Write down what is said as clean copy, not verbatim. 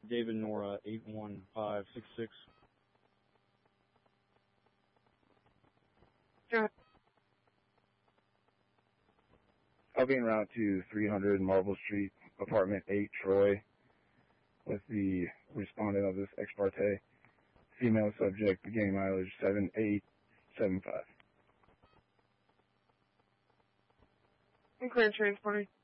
David Nora 81566. Yeah. I'll be en route to 300 Marble Street, apartment 8, Troy, with the respondent of this ex parte. Female subject, beginning mileage 7875. I'm clear transporting.